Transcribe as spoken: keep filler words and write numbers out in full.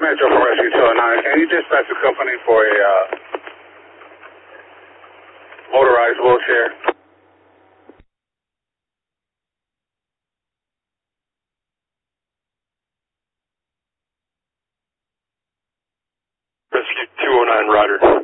Metro from Rescue two oh nine. Can you dispatch the company for a uh, motorized wheelchair? Rescue two oh nine, Roger.